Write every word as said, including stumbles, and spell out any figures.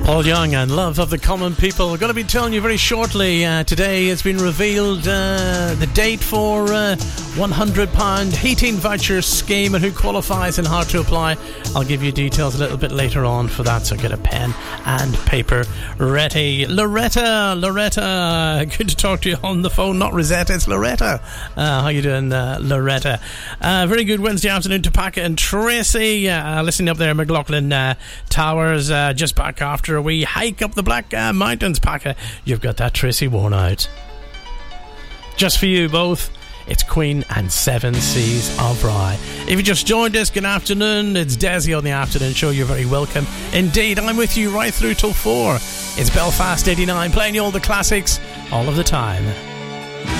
Paul Young and Love of the Common People. I'm going to be telling you very shortly. Uh, today has been revealed uh, the date for uh, one hundred pound heating voucher scheme and who qualifies and how to apply. I'll give you details a little bit later on for that, so get a pen and paper ready. Loretta, Loretta, good to talk to you on the phone. Not Rosetta, it's Loretta. Uh, how you doing, uh, Loretta? Uh, very good Wednesday afternoon to Paca and Tracy. Uh, listening up there, McLaughlin uh, Towers, uh, just back after a wee hike up the Black uh, Mountains, Paca. You've got that Tracy worn out. Just for you both, it's Queen and Seven Seas of Rye. If you just joined us, good afternoon. It's Desi on the afternoon show. You're very welcome. Indeed, I'm with you right through till four. It's Belfast eighty-nine, playing you all the classics all of the time.